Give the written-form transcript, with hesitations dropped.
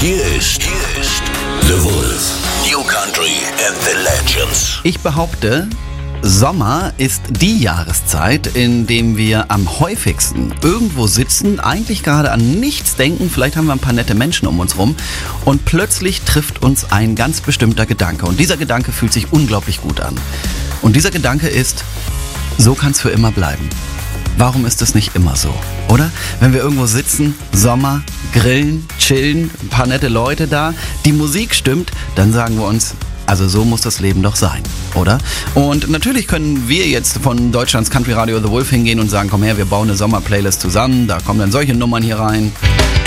Hier ist The Wolf. New Country and the Legends. Ich behaupte, Sommer ist die Jahreszeit, in dem wir am häufigsten irgendwo sitzen, eigentlich gerade an nichts denken, vielleicht haben wir ein paar nette Menschen um uns rum und plötzlich trifft uns ein ganz bestimmter Gedanke und dieser Gedanke fühlt sich unglaublich gut an. Und dieser Gedanke ist, so kann es für immer bleiben. Warum ist es nicht immer so, oder? Wenn wir irgendwo sitzen, Sommer, grillen, chillen, ein paar nette Leute da, die Musik stimmt, dann sagen wir uns, also so muss das Leben doch sein, oder? Und natürlich können wir jetzt von Deutschlands Country Radio The Wolf hingehen und sagen, komm her, wir bauen eine Sommerplaylist zusammen, da kommen dann solche Nummern hier rein.